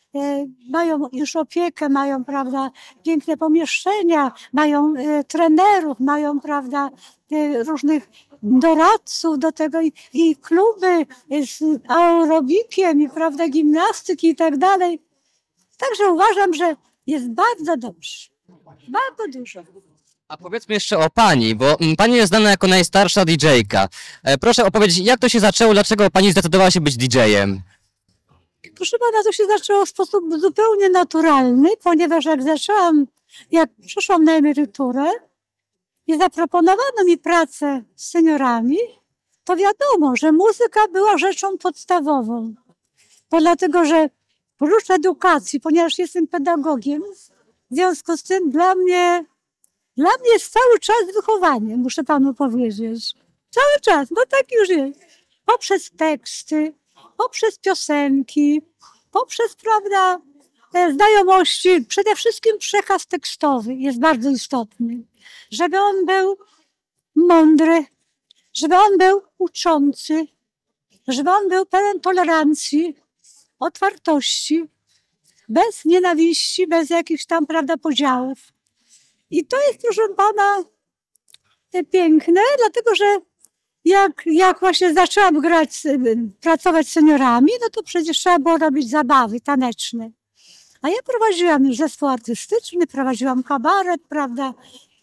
mają już opiekę, mają, prawda, piękne pomieszczenia, mają trenerów, mają, prawda, różnych doradców do tego i kluby z aerobikiem i, prawda, gimnastyki i tak dalej. Także uważam, że jest bardzo dobrze. Bardzo dużo. A powiedzmy jeszcze o pani, bo pani jest znana jako najstarsza DJ-ka. Proszę opowiedzieć, jak to się zaczęło, dlaczego pani zdecydowała się być DJ-em? Proszę pana, to się zaczęło w sposób zupełnie naturalny, ponieważ jak przyszłam na emeryturę i zaproponowano mi pracę z seniorami, to wiadomo, że muzyka była rzeczą podstawową. Bo dlatego, że prócz edukacji, ponieważ jestem pedagogiem, w związku z tym dla mnie jest cały czas wychowanie, muszę panu powiedzieć. Cały czas, bo tak już jest. Poprzez teksty, poprzez piosenki, poprzez, prawda, znajomości, przede wszystkim przekaz tekstowy jest bardzo istotny. Żeby on był mądry, żeby on był uczący, żeby on był pełen tolerancji, otwartości, bez nienawiści, bez jakichś tam, prawda, podziałów. I to jest, proszę pana, piękne, dlatego że jak właśnie zaczęłam pracować z seniorami, no to przecież trzeba było robić zabawy taneczne. A ja prowadziłam już zespół artystyczny, prowadziłam kabaret, prawda,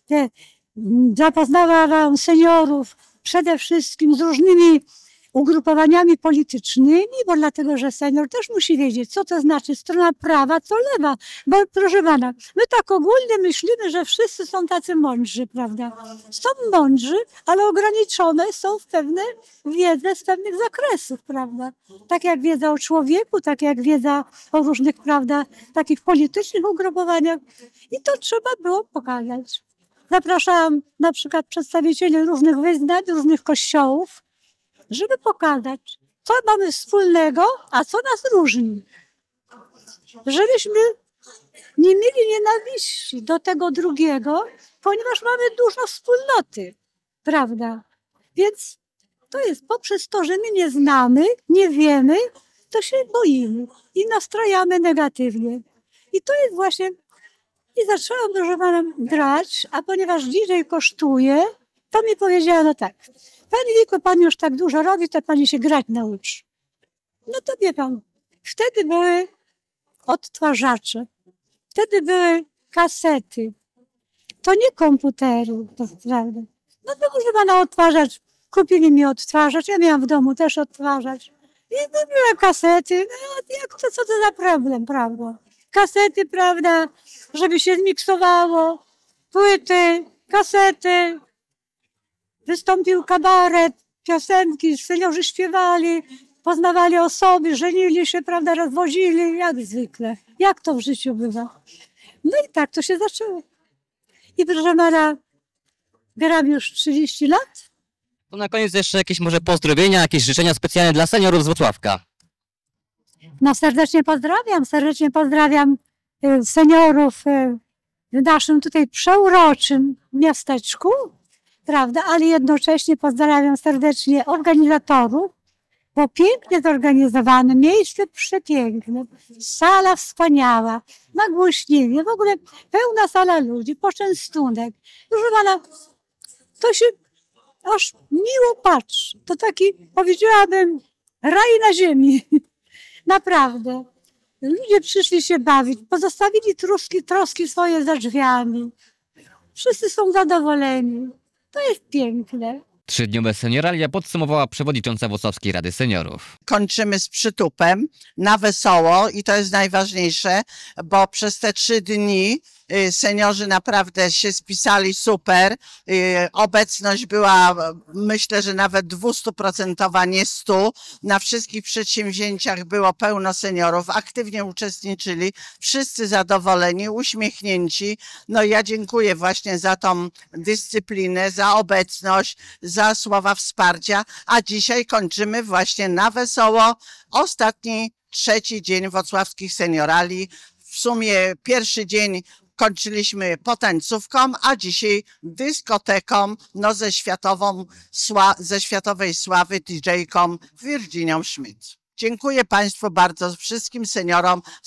zapoznawałam seniorów przede wszystkim z różnymi ugrupowaniami politycznymi, bo dlatego, że senior też musi wiedzieć, co to znaczy strona prawa, co lewa. Bo proszę pana, my tak ogólnie myślimy, że wszyscy są tacy mądrzy, prawda? Są mądrzy, ale ograniczone są w pewne wiedze z pewnych zakresów, prawda? Tak jak wiedza o człowieku, tak jak wiedza o różnych, prawda, takich politycznych ugrupowaniach. I to trzeba było pokazać. Zapraszałam na przykład przedstawicieli różnych wyznań, różnych kościołów, żeby pokazać, co mamy wspólnego, a co nas różni. Żebyśmy nie mieli nienawiści do tego drugiego, ponieważ mamy dużo wspólnoty, prawda? Więc to jest poprzez to, że my nie znamy, nie wiemy, to się boimy i nastrajamy negatywnie. I to jest właśnie... I zaczęłam, proszę pana, grać, a ponieważ DJ kosztuje, to mi powiedziano tak: pani Wiko, pan już tak dużo robi, to pani się grać nauczy. No to wie pan, wtedy były odtwarzacze, wtedy były kasety, to nie komputery, to prawda. No to proszę pana, odtwarzacz, kupili mi odtwarzacz, ja miałam w domu też odtwarzacz. I były kasety, no jak to, co to za problem, prawda? Kasety, prawda, żeby się zmiksowało, płyty, kasety. Wystąpił kabaret, piosenki, seniorzy śpiewali, poznawali osoby, żenili się, prawda, rozwodzili, jak zwykle. Jak to w życiu bywa. No i tak to się zaczęło. I proszę pana, gram już 30 lat. To na koniec jeszcze jakieś może pozdrowienia, jakieś życzenia specjalne dla seniorów z Włocławka. No serdecznie pozdrawiam seniorów w naszym tutaj przeuroczym miasteczku, prawda, ale jednocześnie pozdrawiam serdecznie organizatorów, bo pięknie zorganizowane, miejsce przepiękne, sala wspaniała, nagłośnienie, w ogóle pełna sala ludzi, poczęstunek. Proszę pana, to się aż miło patrzy. To taki, powiedziałabym, raj na ziemi. Naprawdę. Ludzie przyszli się bawić, pozostawili troski swoje za drzwiami. Wszyscy są zadowoleni. To jest piękne. Trzydniowe seniораlia podsumowała przewodnicząca Włocławskiej Rady Seniorów. Kończymy z przytupem na wesoło i to jest najważniejsze, bo przez te 3 dni seniorzy naprawdę się spisali super. Obecność była, myślę, że nawet 200%, nie 100%. Na wszystkich przedsięwzięciach było pełno seniorów, aktywnie uczestniczyli, wszyscy zadowoleni, uśmiechnięci. No ja dziękuję właśnie za tą dyscyplinę, za obecność, za słowa wsparcia, a dzisiaj kończymy właśnie na wesoło. Ostatni, 3. dzień włocławskich seniorali. W sumie pierwszy dzień kończyliśmy potańcówką, a dzisiaj dyskoteką, no ze światowej sławy DJ-ką Virginią Schmidt. Dziękuję państwu bardzo, wszystkim seniorom.